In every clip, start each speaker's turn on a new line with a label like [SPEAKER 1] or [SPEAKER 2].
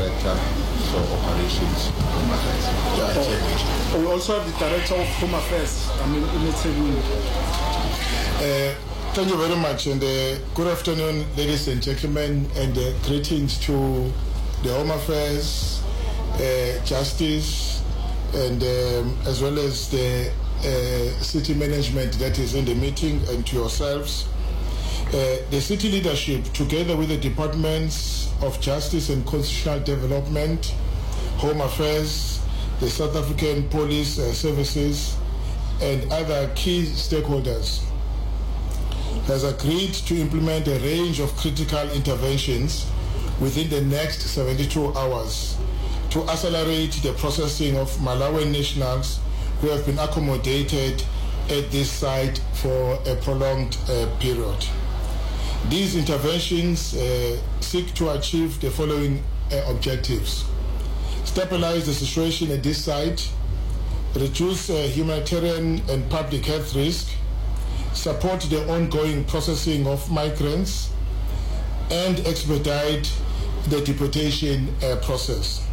[SPEAKER 1] Director for Operations Home Affairs.
[SPEAKER 2] We also have the Director of Home Affairs,
[SPEAKER 3] Thank you very much, and good afternoon, ladies and gentlemen, and greetings to the Home Affairs, Justice, and as well as the city management that is in the meeting, and to yourselves. The city leadership, together with the Departments of Justice and Constitutional Development, Home Affairs, the South African Police Services, and other key stakeholders, has agreed to implement a range of critical interventions within the next 72 hours to accelerate the processing of Malawian nationals who have been accommodated at this site for a prolonged period. These interventions seek to achieve the following objectives: stabilize the situation at this site, reduce humanitarian and public health risk, support the ongoing processing of migrants, and expedite the deportation process.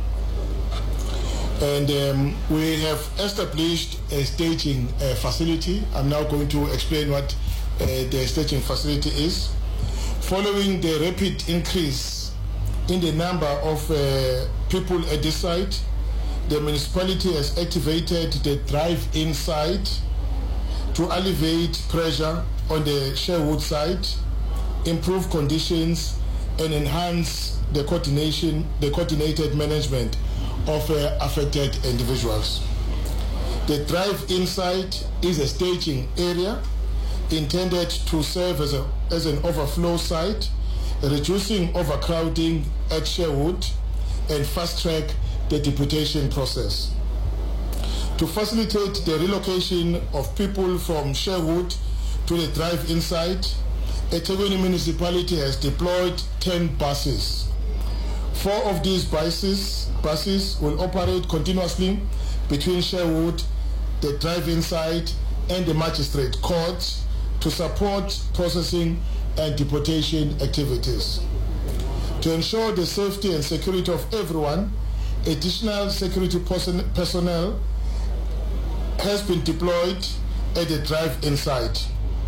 [SPEAKER 3] And we have established a staging facility. I'm now going to explain what the staging facility is. Following the rapid increase in the number of people at this site, the municipality has activated the drive-in site to alleviate pressure on the Sherwood site, improve conditions, and enhance the coordinated management of affected individuals. The drive-in site is a staging area intended to serve as an overflow site, reducing overcrowding at Sherwood and fast-track the deportation process. To facilitate the relocation of people from Sherwood to the drive-in site, eThekwini municipality has deployed 10 buses. 4 of these buses will operate continuously between Sherwood, the drive-in site, and the magistrate court to support processing and deportation activities. To ensure the safety and security of everyone, additional security personnel has been deployed at the drive-in site.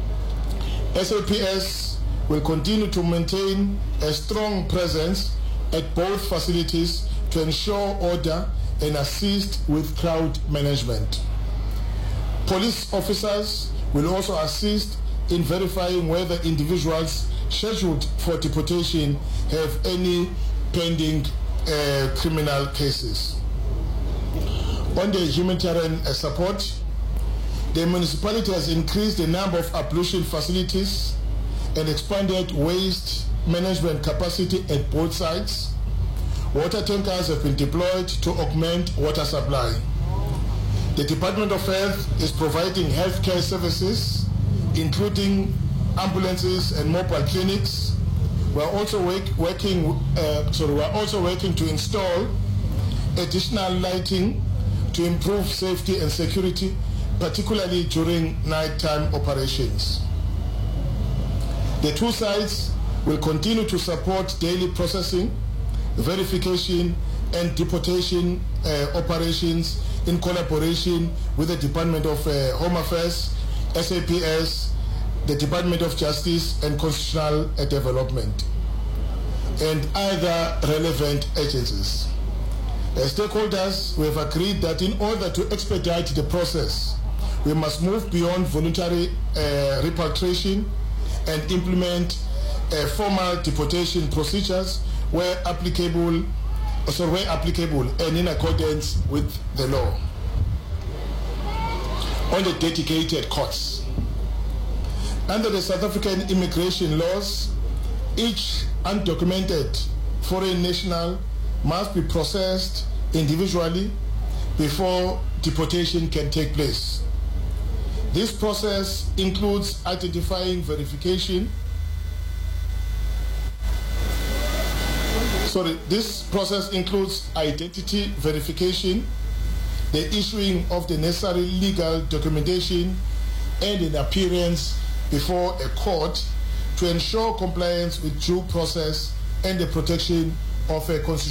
[SPEAKER 3] SAPS will continue to maintain a strong presence at both facilities to ensure order and assist with crowd management. Police officers will also assist in verifying whether individuals scheduled for deportation have any pending criminal cases. On the humanitarian support, the municipality has increased the number of ablution facilities and expanded waste management capacity at both sites. Water tankers have been deployed to augment water supply. The Department of Health is providing healthcare services, including ambulances and mobile clinics. We are also working to install additional lighting to improve safety and security, particularly during nighttime operations. The 2 sites will continue to support daily processing, verification, and deportation operations in collaboration with the Department of Home Affairs, SAPS, the Department of Justice and Constitutional Development, and other relevant agencies. As stakeholders, we have agreed that in order to expedite the process, we must move beyond voluntary repatriation and implement formal deportation procedures where applicable and in accordance with the law. On the dedicated courts, under the South African immigration laws, each undocumented foreign national must be processed individually before deportation can take place. This process includes identifying verification. This process includes identity verification, the issuing of the necessary legal documentation, and an appearance before a court to ensure compliance with due process and the protection of a constitutional